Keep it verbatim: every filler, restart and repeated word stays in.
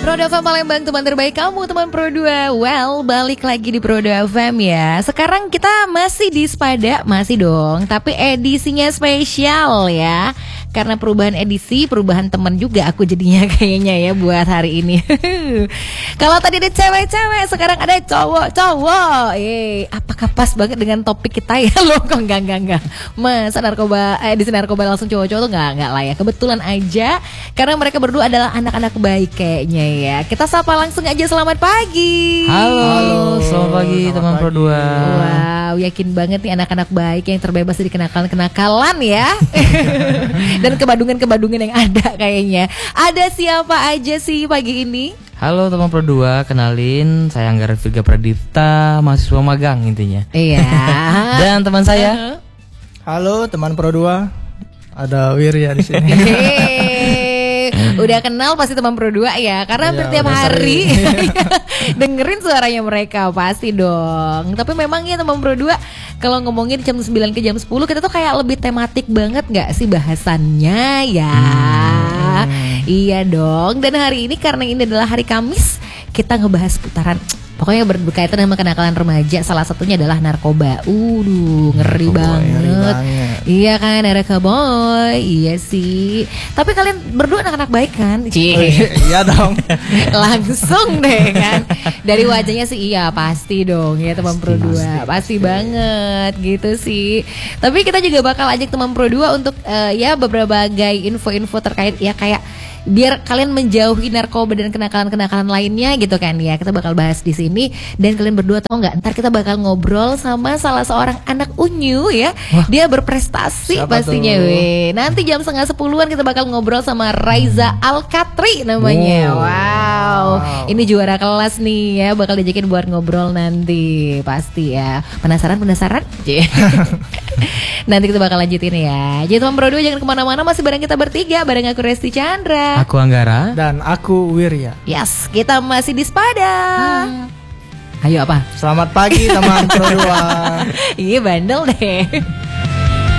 Pro dua F M Palembang, teman terbaik kamu, teman Pro dua. Well, balik lagi di Pro dua F M ya. Sekarang kita masih di Spada, masih dong, tapi edisinya spesial ya. Karena perubahan edisi, perubahan teman juga aku jadinya kayaknya ya buat hari ini. Kalau tadi ada cewek-cewek, sekarang ada cowok-cowok. Eh, apakah pas banget dengan topik kita ya? Loh kok enggak enggak enggak. Masa narkoba eh edisi narkoba langsung cowok-cowok tuh enggak enggak lah ya. Kebetulan aja karena mereka berdua adalah anak-anak baik kayaknya ya. Kita sapa langsung aja, selamat pagi. Halo, Halo selamat pagi selamat teman Pro dua. Wow, yakin banget nih anak-anak baik yang terbebas dari kenakalan-kenakalan ya. Dan kebadungan-kebadungan yang ada kayaknya. Ada siapa aja sih pagi ini? Halo teman Pro dua, kenalin saya Anggara Virga Pradipta, mahasiswa magang intinya. Iya. Dan teman saya. Halo teman Pro dua, ada Wirya di sini. Udah kenal pasti teman Pro dua ya, karena hampir tiap hari dengerin suaranya mereka pasti dong. Tapi memang ya teman Pro dua, kalau ngomongin jam sembilan ke jam sepuluh kita tuh kayak lebih tematik banget gak sih bahasannya ya. hmm. Iya dong. Dan hari ini karena ini adalah hari Kamis, kita ngebahas putaran pokoknya berkaitan dengan kenakalan remaja. Salah satunya adalah narkoba. Uduh, ngeri narkoba, banget. ngeri banget. Iya kan, narkoba. Iya sih. Tapi kalian berdua anak-anak baik kan? Cie. Iya dong. Langsung deh kan. Dari wajahnya sih iya, pasti dong ya teman Pro dua. Pasti, pasti banget gitu sih. Tapi kita juga bakal ajak teman Pro dua untuk uh, ya beberapa info-info terkait ya kayak biar kalian menjauhi narkoba dan kenakalan-kenakalan lainnya gitu kan ya. Kita bakal bahas di sini. Dan kalian berdua tahu nggak? Ntar kita bakal ngobrol sama salah seorang anak unyu ya. Wah, dia berprestasi siapa pastinya weh. Nanti jam setengah sepuluhan kita bakal ngobrol sama Raiza Alkatri namanya. Wow. wow. Ini juara kelas nih ya. Bakal diajakin buat ngobrol nanti pasti ya. Penasaran penasaran? Nanti kita bakal lanjutin ya. Jadi teman Pro dua jangan kemana-mana, masih bareng kita bertiga. Bareng aku Resti Chandra, aku Anggara, dan aku Wirya. Yes, kita masih di Spada. hmm. Ayo apa? Selamat pagi teman Pro dua. Iya bandel deh.